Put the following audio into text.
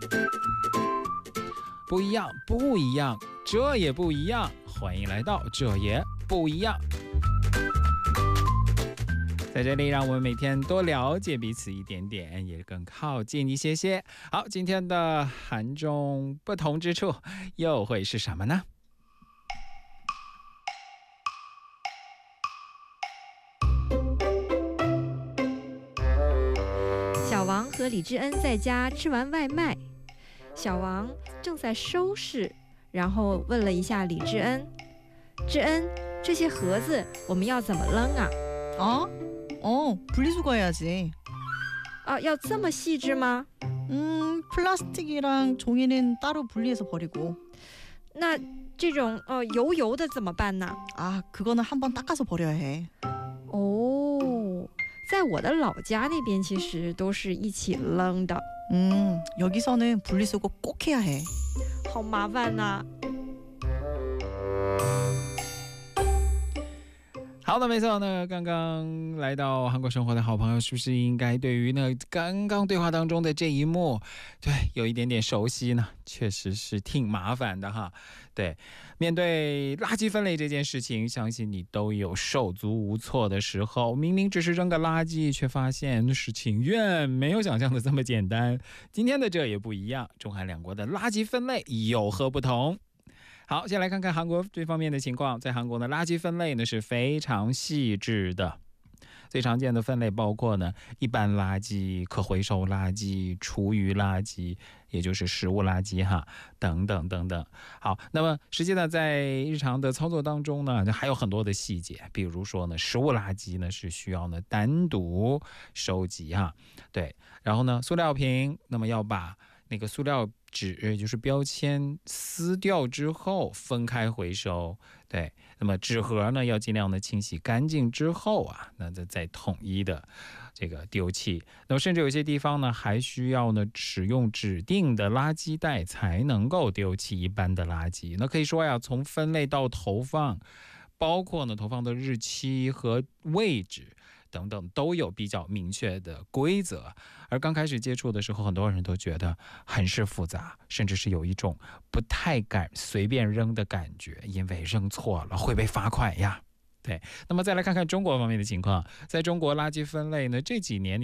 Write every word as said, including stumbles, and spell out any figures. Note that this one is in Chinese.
不一样，不一样，这也不一样。欢迎来到这也不一样。在这里，让我们每天多了解彼此一点点，也更靠近一些些。好，今天的韩中不同之处又会是什么呢？ 小王和李智恩在家吃完外卖，小王正在收拾，然后问了一下李智恩：“智恩，这些盒子我们要怎么扔啊？” 哦，哦，분리수거해야지。 啊，要这么细致吗？ 음, 플라스틱이랑 종이는 따로 분리해서 버리고. 那这种呃油油的怎么办呢？ 아, 그거는 한번 닦아서 버려야 해. 哦，在我的老家那边其实都是一起扔的。 음, 여기서는 분리수거 꼭 해야 해. 好麻烦呐。 好的，没错。那刚刚来到韩国生活的好朋友，是不是应该对于那刚刚对话当中的这一幕，对，有一点点熟悉呢？确实是挺麻烦的哈。对，面对垃圾分类这件事情，相信你都有手足无措的时候。明明只是扔个垃圾，却发现事情远没有想象的这么简单。今天的这也不一样，中韩两国的垃圾分类有何不同？好，先来看看韩国这方面的情况。在韩国呢，垃圾分类呢是非常细致的。最常见的分类包括呢一般垃圾、可回收垃圾、厨余垃圾，也就是食物垃圾哈，等等等等。好，那么实际呢，在日常的操作当中呢，还有很多的细节，比如说呢，食物垃圾呢是需要呢单独收集哈，对，然后呢，塑料瓶，那么要把那个塑料纸就是标签撕掉之后分开回收，对，那么纸盒呢要尽量的清洗干净之后啊，那再再统一的这个丢弃。那么甚至有些地方呢还需要呢使用指定的垃圾袋才能够丢弃一般的垃圾。那可以说呀，从分类到投放，包括呢投放的日期和位置等等都有比较明确的规则，而刚开始接触的时候，很多人都觉得很是复杂，甚至是有一种不太敢随便扔的感觉，因为扔错了会被罚款呀。对，那么再来看看中国方面的情况，在中国垃圾分类呢，这几年